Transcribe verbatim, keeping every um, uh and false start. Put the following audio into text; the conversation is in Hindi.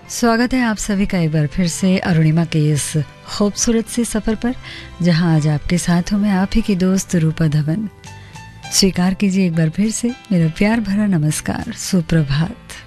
स्वागत है आप सभी का एक बार फिर से अरुणिमा के इस खूबसूरत से सफ़र पर, जहां आज आपके साथ हूं मैं आप ही की दोस्त रूपा धवन। स्वीकार कीजिए एक बार फिर से मेरा प्यार भरा नमस्कार, सुप्रभात।